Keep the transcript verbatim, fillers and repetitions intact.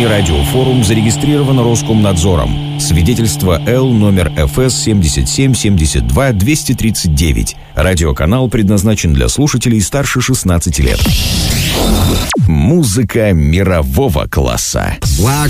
СМИ «Радиофорум» зарегистрирован Роскомнадзором. Свидетельство Л номер эф эс семь семь семь два два три девять. Радиоканал предназначен для слушателей старше шестнадцати лет. Музыка мирового класса. Black